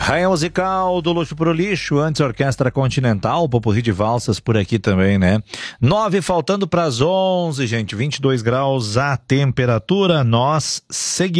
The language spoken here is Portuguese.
Raia musical do Luxo pro Lixo, antes Orquestra Continental, popurrí de valsas por aqui também, né? 9 faltando para as 11, gente, 22 graus a temperatura, nós seguimos.